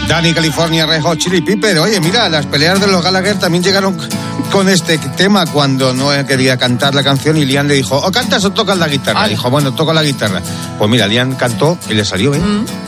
Dani California, Red Hot Chili Pepper. Oye, mira, las peleas de los Gallagher también llegaron con este tema cuando Noel quería cantar la canción y Liam le dijo, o cantas o tocas la guitarra. Dijo, bueno, toco la guitarra. Pues mira, Liam cantó y le salió bien.